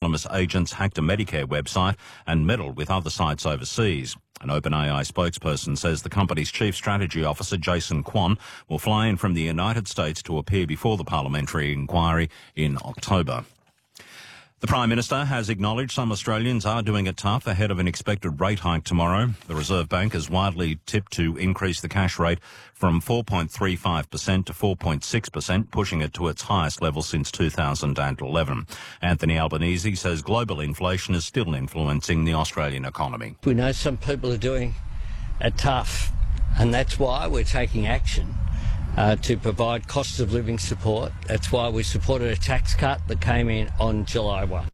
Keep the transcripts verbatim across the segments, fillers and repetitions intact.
anonymous agents hacked a Medicare website and meddled with other sites overseas. An OpenAI spokesperson says the company's chief strategy officer, Jason Kwon, will fly in from the United States to appear before the parliamentary inquiry in October. The Prime Minister has acknowledged some Australians are doing it tough ahead of an expected rate hike tomorrow. The Reserve Bank is widely tipped to increase the cash rate from four point three five percent to four point six percent, pushing it to its highest level since two thousand eleven. Anthony Albanese says global inflation is still influencing the Australian economy. We know some people are doing it tough, and that's why we're taking action. Uh, to provide cost of living support. That's why we supported a tax cut that came in on July first.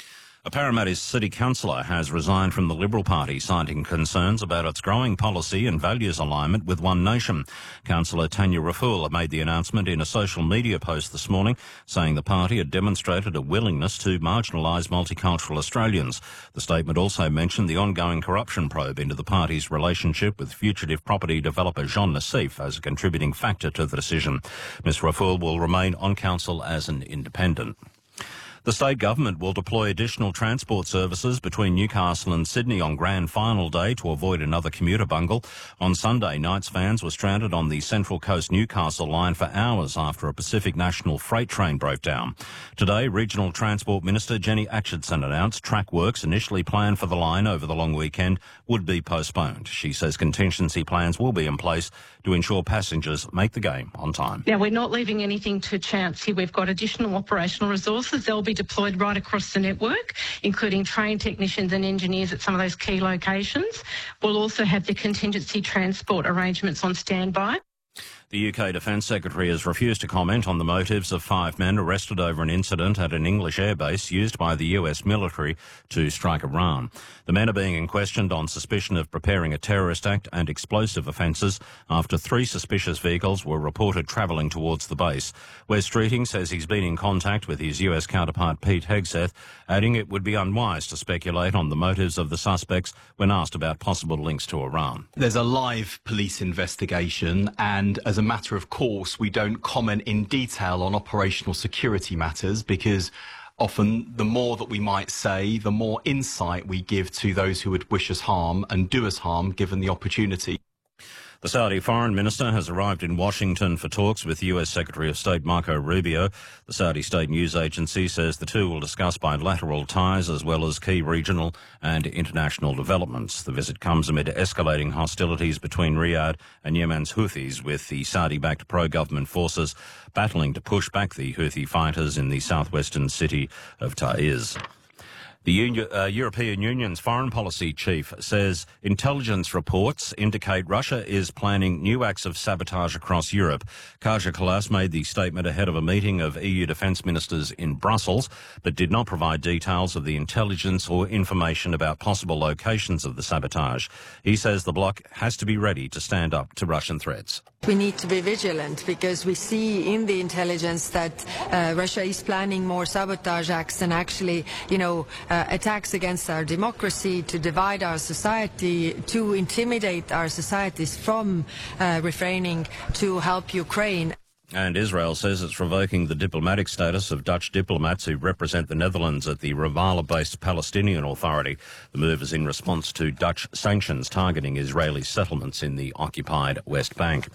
A Parramatta city councillor has resigned from the Liberal Party, citing concerns about its growing policy and values alignment with One Nation. Councillor Tanya Raful made the announcement in a social media post this morning, saying the party had demonstrated a willingness to marginalise multicultural Australians. The statement also mentioned the ongoing corruption probe into the party's relationship with fugitive property developer Jean Nassif as a contributing factor to the decision. Ms Raful will remain on council as an independent. The state government will deploy additional transport services between Newcastle and Sydney on Grand Final Day to avoid another commuter bungle. On Sunday, Knights fans were stranded on the Central Coast Newcastle line for hours after a Pacific National freight train broke down. Today, Regional Transport Minister Jenny Atchison announced track works initially planned for the line over the long weekend would be postponed. She says contingency plans will be in place to ensure passengers make the game on time. Now, we're not leaving anything to chance here. We've got additional operational resources. They'll be deployed right across the network, including trained technicians and engineers at some of those key locations. We'll also have the contingency transport arrangements on standby. The U K Defence Secretary has refused to comment on the motives of five men arrested over an incident at an English airbase used by the U S military to strike Iran. The men are being questioned on suspicion of preparing a terrorist act and explosive offences after three suspicious vehicles were reported travelling towards the base. Wes Streeting says he's been in contact with his U S counterpart Pete Hegseth, adding it would be unwise to speculate on the motives of the suspects when asked about possible links to Iran. There's a live police investigation, and as a matter of course, we don't comment in detail on operational security matters because often the more that we might say, the more insight we give to those who would wish us harm and do us harm given the opportunity. The Saudi Foreign Minister has arrived in Washington for talks with U S Secretary of State Marco Rubio. The Saudi state news agency says the two will discuss bilateral ties as well as key regional and international developments. The visit comes amid escalating hostilities between Riyadh and Yemen's Houthis, with the Saudi-backed pro-government forces battling to push back the Houthi fighters in the southwestern city of Taiz. The Uni- uh, European Union's foreign policy chief says intelligence reports indicate Russia is planning new acts of sabotage across Europe. Kaja Kallas made the statement ahead of a meeting of E U defence ministers in Brussels, but did not provide details of the intelligence or information about possible locations of the sabotage. He says the bloc has to be ready to stand up to Russian threats. We need to be vigilant because we see in the intelligence that uh, Russia is planning more sabotage acts and actually, you know, uh, attacks against our democracy, to divide our society, to intimidate our societies from uh, refraining to help Ukraine. And Israel says it's revoking the diplomatic status of Dutch diplomats who represent the Netherlands at the Ramallah-based Palestinian Authority. The move is in response to Dutch sanctions targeting Israeli settlements in the occupied West Bank.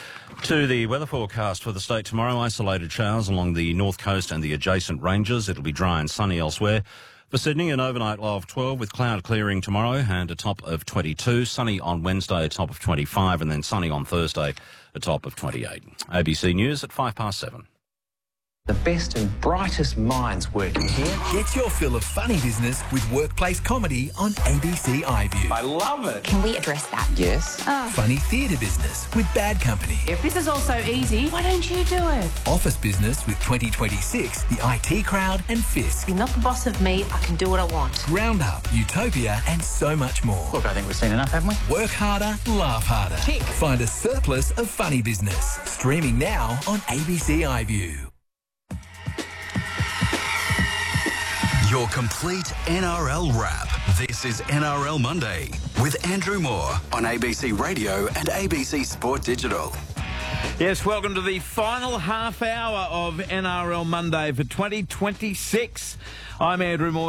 To the weather forecast for the state tomorrow, isolated showers along the north coast and the adjacent ranges. It'll be dry and sunny elsewhere. For Sydney, an overnight low of twelve with cloud clearing tomorrow and a top of twenty-two. Sunny on Wednesday, a top of twenty-five, and then sunny on Thursday, a top of twenty-eight. A B C News at five past seven. The best and brightest minds working here. Get your fill of funny business with workplace comedy on A B C iView. I love it. Can we address that? Yes. Oh. Funny theatre business with Bad Company. If this is all so easy, why don't you do it? Office business with twenty twenty-six, the I T Crowd and Fisk. You're not the boss of me. I can do what I want. Roundup, Utopia and so much more. Look, I think we've seen enough, haven't we? Work harder, laugh harder. Tick. Find a surplus of funny business. Streaming now on A B C iView. Your complete N R L wrap. This is N R L Monday with Andrew Moore on A B C Radio and A B C Sport Digital. Yes, welcome to the final half hour of N R L Monday for twenty twenty-six. I'm Andrew Moore.